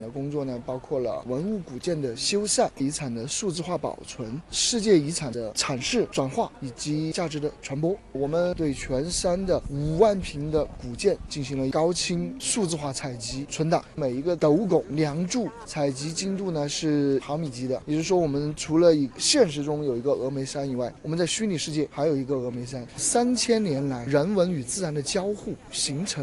工作呢，包括了文物古建的修缮、遗产的数字化保存、世界遗产的阐释、转化以及价值的传播。我们对全山的5万平的古建进行了高清数字化采集存档，每一个斗拱、梁柱采集精度呢是毫米级的，也就是说，我们除了现实中有一个峨眉山以外，我们在虚拟世界还有一个峨眉山。3000年来，人文与自然的交互形成